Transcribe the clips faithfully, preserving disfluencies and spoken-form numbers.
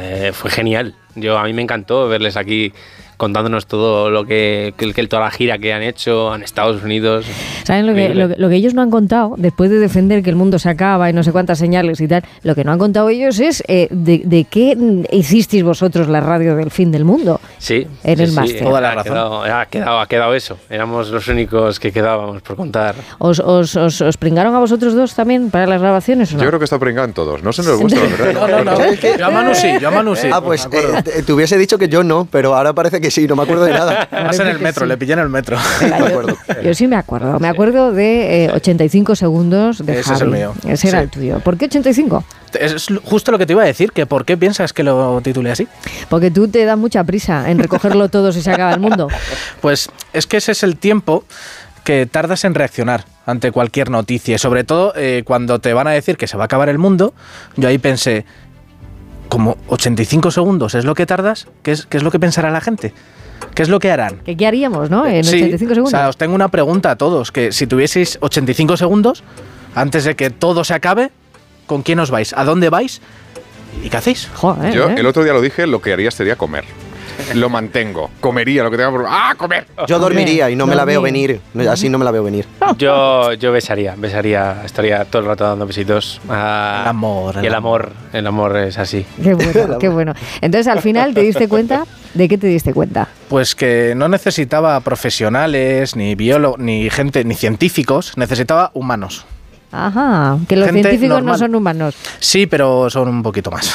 eh, fue genial. Yo, a mí me encantó verles aquí contándonos todo lo que, que, que toda la gira que han hecho en Estados Unidos. ¿Saben lo que, lo, lo que ellos no han contado? Después de defender que el mundo se acaba y no sé cuántas señales y tal, lo que no han contado ellos es eh, de, de qué hicisteis vosotros la radio del fin del mundo. Sí, en sí, el sí, máster. Toda la razón. Ha quedado, ha, quedado, ha quedado eso. Éramos los únicos que quedábamos por contar. ¿Os, os, os, os pringaron a vosotros dos también para las grabaciones o no? Yo creo que está pringado en todos. No sé si nos gusta, la verdad. No, no, no. Yo a Manu sí, yo a Manu sí. Ah, pues eh, te hubiese dicho que yo no, pero ahora parece que sí, no me acuerdo de nada. Más en el metro, sí. Le pillé en el metro. Venga, yo, yo sí me acuerdo. Me acuerdo de eh, ochenta y cinco segundos de Ese Javi. es el mío. Ese era sí. el tuyo. ¿Por qué ochenta y cinco? Es justo lo que te iba a decir, que ¿por qué piensas que lo titulé así? Porque tú te das mucha prisa en recogerlo todo si se acaba el mundo. Pues es que ese es el tiempo que tardas en reaccionar ante cualquier noticia. Y sobre todo eh, cuando te van a decir que se va a acabar el mundo, yo ahí pensé, ¿como ochenta y cinco segundos es lo que tardas? ¿Qué es, qué es lo que pensará la gente? ¿Qué es lo que harán? ¿Qué, qué haríamos, no? En sí, ochenta y cinco segundos. O sea, os tengo una pregunta a todos, que si tuvieseis ochenta y cinco segundos, antes de que todo se acabe, ¿con quién os vais? ¿A dónde vais? ¿Y qué hacéis? Joder, Yo ¿eh? el otro día lo dije, lo que haría sería comer. Lo mantengo. Comería lo que tenga por... ¡Ah, comer! Yo dormiría y no me la veo venir. Así no me la veo venir. Yo, yo besaría, besaría, estaría todo el rato dando besitos. A, El amor. Y el amor, el amor es así. Qué bueno, qué bueno. Entonces, al final, ¿te diste cuenta? ¿De qué te diste cuenta? Pues que no necesitaba profesionales, ni biólogos, ni gente, ni científicos, necesitaba humanos. Ajá, que los Gente científicos normal. no son humanos. Sí, pero son un poquito más.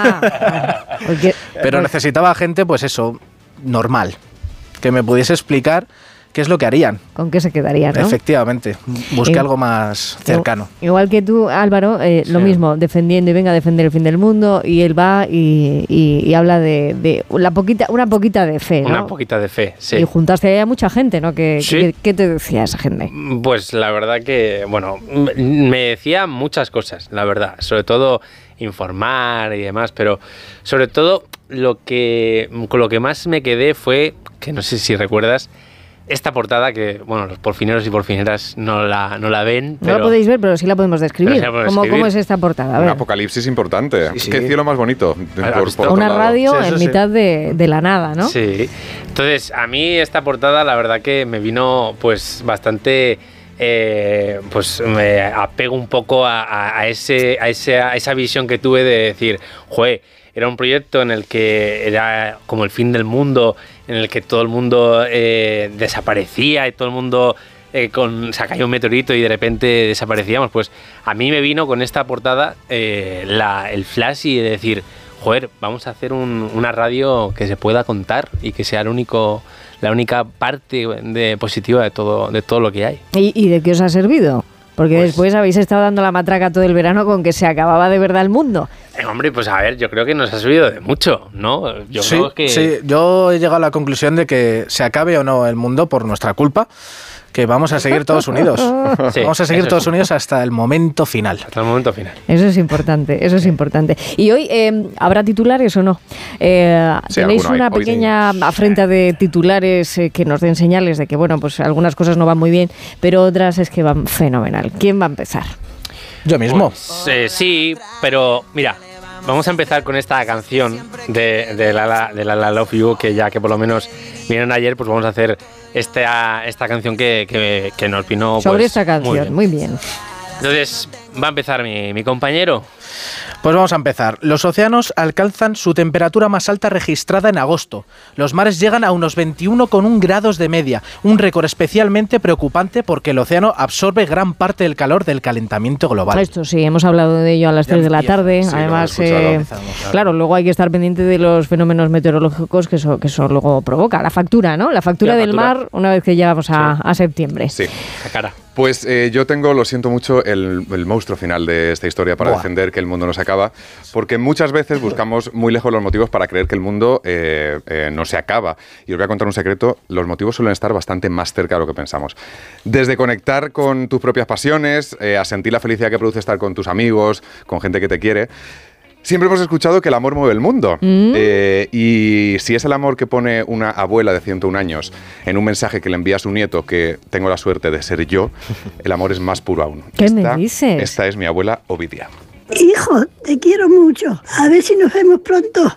Ah, porque, Pero pues, necesitaba gente, pues eso, normal, que me pudiese explicar qué es lo que harían. ¿con qué se quedaría, no? Efectivamente, busqué Y- algo más cercano. Igual que tú, Álvaro, eh, lo Sí. mismo, defendiendo y venga a defender el fin del mundo, y él va y, y- y habla de, de la poquita, una poquita de fe, ¿no? Una poquita de fe, sí. Y juntaste ahí a mucha gente, ¿no? ¿Qué, Sí. qué- qué te decía esa gente? Pues la verdad que, bueno, m- me decía muchas cosas, la verdad. Sobre todo informar y demás, pero sobre todo lo que, con lo que más me quedé fue, que no sé si recuerdas, esta portada que, bueno, los porfineros y porfineras no la, no la ven, No pero... la podéis ver, pero sí la podemos describir. Pero sí la podemos ¿Cómo, describir. ¿Cómo es esta portada? A Un ver. apocalipsis importante. Sí, sí. Qué cielo más bonito. Ah, Por, por otro Una lado. radio Sí, eso en sí. mitad de, de la nada, ¿no? Sí. Entonces, a mí esta portada, la verdad que me vino, pues, bastante... Eh, pues me apego un poco a, a, a ese, a, ese, a esa visión que tuve de decir, joder, era un proyecto en el que era como el fin del mundo, en el que todo el mundo eh, desaparecía y todo el mundo eh, con, se cayó un meteorito y de repente desaparecíamos. Pues a mí me vino con esta portada eh, la, el flash y de decir, joder, vamos a hacer un, una radio que se pueda contar y que sea el único, la única parte de, positiva de todo, de todo lo que hay. ¿Y, y de qué os ha servido? Porque Pues- después habéis estado dando la matraca todo el verano con que se acababa de verdad el mundo. Eh, hombre, pues a ver, yo creo que nos ha servido de mucho, ¿no? Yo Sí, creo que... sí, yo he llegado a la conclusión de que se acabe o no el mundo por nuestra culpa, que vamos a seguir todos unidos. Sí, vamos a seguir eso todos sí. unidos hasta el momento final. Hasta el momento final. Eso es importante, eso es importante. Y hoy, eh, ¿habrá titulares o no? Eh, Sí, ¿Tenéis alguno hay. una Hoy sí. pequeña afrenta de titulares eh, que nos den señales de que, bueno, pues algunas cosas no van muy bien, pero otras es que van fenomenal? ¿Quién va a empezar? Yo mismo. Pues, eh, sí, pero mira, vamos a empezar con esta canción de, de Lala, de Lala Love You, que ya que por lo menos vinieron ayer, pues vamos a hacer esta, esta canción que, que, que nos vino Sobre pues, esta canción, muy muy bien. bien. Entonces, va a empezar mi, mi compañero. Pues vamos a empezar. Los océanos alcanzan su temperatura más alta registrada en agosto. Los mares llegan a unos veintiuno coma uno grados de media, un récord especialmente preocupante porque el océano absorbe gran parte del calor del calentamiento global. Esto sí, hemos hablado de ello a las Ya tres de la empieza. tarde. Sí, lo Además, hemos escuchado. eh, Empezamos, claro. claro, luego hay que estar pendiente de los fenómenos meteorológicos que eso, que eso luego provoca. La factura, ¿no? La factura La del factura. mar una vez que llegamos a, a septiembre. Sí. La cara. Pues eh, yo tengo, lo siento mucho, el, el monstruo final de esta historia para Buah. defender que el mundo no se acaba, porque muchas veces buscamos muy lejos los motivos para creer que el mundo eh, eh, no se acaba. Y os voy a contar un secreto, los motivos suelen estar bastante más cerca de lo que pensamos. Desde conectar con tus propias pasiones, eh, a sentir la felicidad que produce estar con tus amigos, con gente que te quiere. Siempre hemos escuchado que el amor mueve el mundo. Mm. Eh, y si es el amor que pone una abuela de ciento un años en un mensaje que le envía a su nieto, que tengo la suerte de ser yo, el amor es más puro aún. ¿Qué esta, me dices? Esta es mi abuela Ovidia. Hijo, te quiero mucho. A ver si nos vemos pronto.